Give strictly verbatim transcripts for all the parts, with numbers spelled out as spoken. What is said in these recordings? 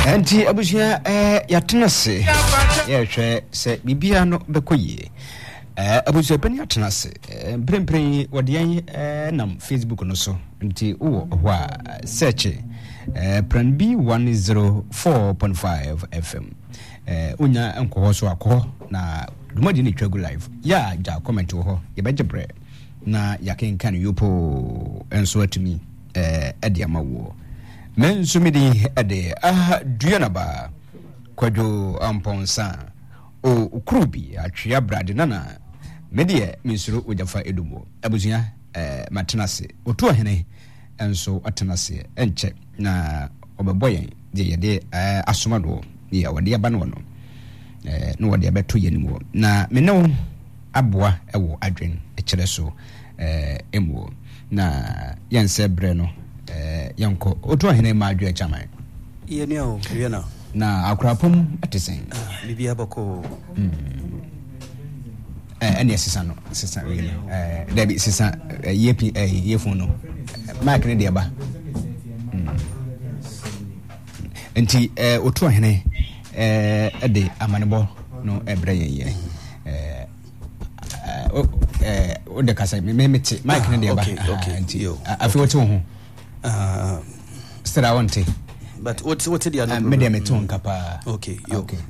Anti abusia eh yatenase ye hwe se bibia no bekoyie eh abusia pani atenase mprempren wode yan eh nam Facebook no so nti wo ho a search eh Plan B one oh four point five F M eh unya enko so akọ na dumadi ni twagu live ya ja comment wo ho ye bejebre na yakenkan yupo enso atumi eh ediama wo men sumidi ade ah duanaba kwadwo amponsa o ukrubi atwea brade nana medie misuru ojafa edumo abuzuya eh matenase otu ahene enso atenase enche na obeboyen de yede eh asomado ye wode aba no no eh no wode abeto yenimu na menewo aboa ewo adwen ekere so eh emu na yense bre no eh yanko otu ahene ma adwe chaman ye ne o ye na na akrapom atesen bibia bako eh ene sisa no sisa really eh debi sisa yepi eh yefun no mark ne de ba enti eh otu ahene eh ede amanebo no ebre ye eh eh o de kasa me meti mark ne de ba enti afi wotu ho uh still I want it but what what the other me dem eton kapa okay yo. Okay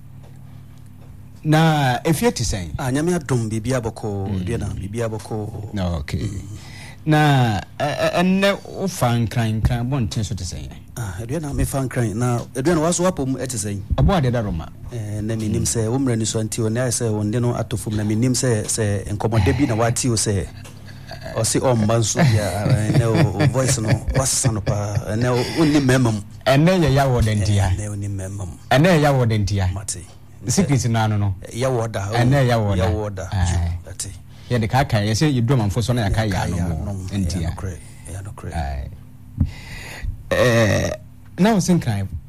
na if you say ah nyame adom bibia bako de na bibia bako no okay mm. na enne o fan kran kran bonten so te say ah de na me fan kran na de na waso apom ete say obo de da roma eh na me nim say wo mra ni so anti o na say wonde no atofum na me nim say say enkomode bi na wati o say o si o mbanso ya na o voice no wasasa no pa na onni memam enne ye ya wodentia na onni memam enne ya wodentia mate secret na no no ya woda enne ya woda ya woda ati ye de kaka ye say yidom amfo so na ya kai ya no entia ya no cre eh now think